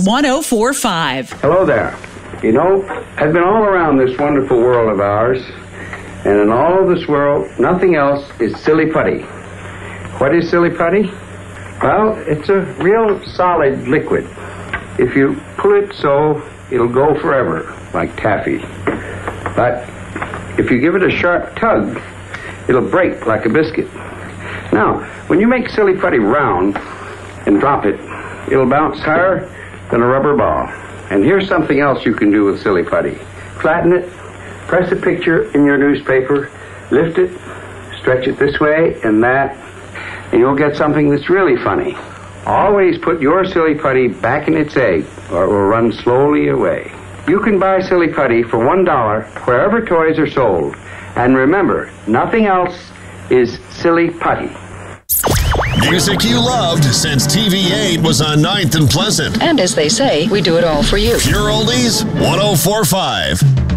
1045. Hello there. You know, I've been all around this wonderful world of ours, and in all of this world, nothing else is silly putty. What is silly putty? Well, it's a real solid liquid. If you pull it so, it'll go forever, like taffy. But if you give it a sharp tug, it'll break like a biscuit. Now, when you make silly putty round and drop it, it'll bounce higher than a rubber ball. And here's something else you can do with silly putty. Flatten it, press a picture in your newspaper, lift it, stretch it this way and that, and you'll get something that's really funny. Always put your silly putty back in its egg, or it will run slowly away. You can buy silly putty for $1 wherever toys are sold. And remember, nothing else is silly putty. Music you loved since TV8 was on 9th and Pleasant. And as they say, we do it all for you. Pure Oldies 1045.